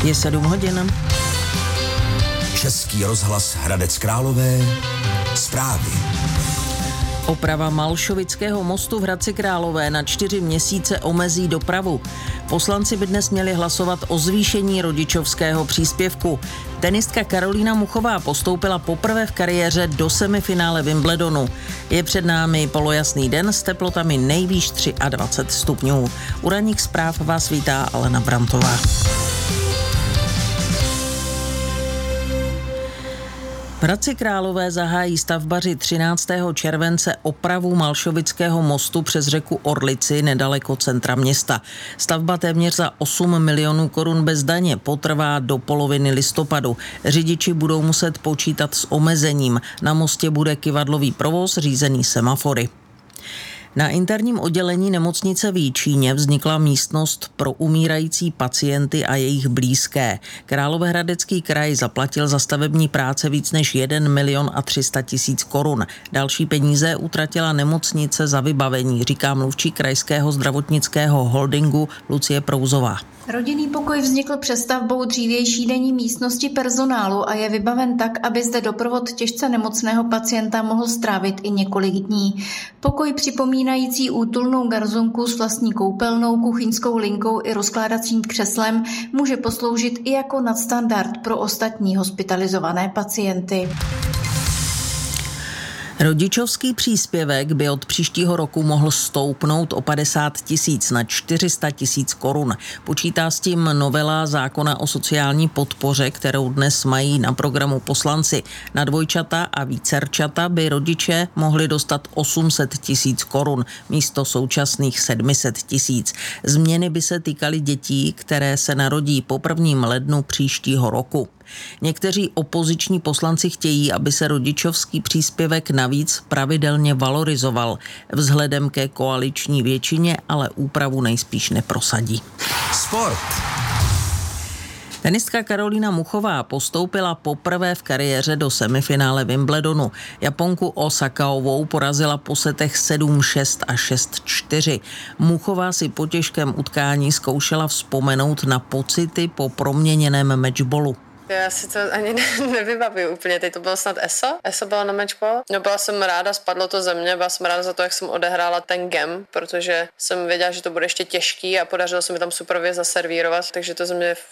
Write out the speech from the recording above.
Je 7 hodin. Český rozhlas Hradec Králové. Zprávy. Oprava Malšovického mostu v Hradci Králové na 4 měsíce omezí dopravu. Poslanci by dnes měli hlasovat o zvýšení rodičovského příspěvku. Tenistka Karolína Muchová postoupila poprvé v kariéře do semifinále Wimbledonu. Je před námi polojasný den s teplotami nejvýš 23 stupňů. U ranních zpráv vás vítá Alena Brantová. V Hradci Králové zahájí stavbaři 13. července opravu Malšovického mostu přes řeku Orlici nedaleko centra města. Stavba téměř za 8 milionů korun bez daně potrvá do poloviny listopadu. Řidiči budou muset počítat s omezením. Na mostě bude kyvadlový provoz řízený semafory. Na interním oddělení nemocnice v Jičíně vznikla místnost pro umírající pacienty a jejich blízké. Královéhradecký kraj zaplatil za stavební práce víc než 1 milion a 300 tisíc korun. Další peníze utratila nemocnice za vybavení, říká mluvčí krajského zdravotnického holdingu Lucie Prouzová. Rodinný pokoj vznikl přestavbou dřívější denní místnosti personálu a je vybaven tak, aby zde doprovod těžce nemocného pacienta mohl strávit i několik dní. Pokoj připomínající útulnou garzonku s vlastní koupelnou, kuchyňskou linkou i rozkládacím křeslem může posloužit i jako nadstandard pro ostatní hospitalizované pacienty. Rodičovský příspěvek by od příštího roku mohl stoupnout o 50 tisíc na 400 tisíc korun. Počítá s tím novela zákona o sociální podpoře, kterou dnes mají na programu poslanci. Na dvojčata a vícerčata by rodiče mohli dostat 800 tisíc korun místo současných 700 tisíc. Změny by se týkaly dětí, které se narodí po 1. lednu příštího roku. Někteří opoziční poslanci chtějí, aby se rodičovský příspěvek navíc pravidelně valorizoval. Vzhledem ke koaliční většině ale úpravu nejspíš neprosadí. Sport. Tenistka Karolína Muchová postoupila poprvé v kariéře do semifinále Wimbledonu. Japonku Osakaovou porazila po setech 7-6 a 6-4. Muchová si po těžkém utkání zkoušela vzpomenout na pocity po proměněném matchballu. Já si to ani nevybavuju úplně, teď to bylo snad ESO bylo na matchball. No byla jsem ráda, spadlo to ze mě, byla jsem ráda za to, jak jsem odehrála ten game, protože jsem věděla, že to bude ještě těžký a podařilo se mi tam super zaservírovat, takže to ze mě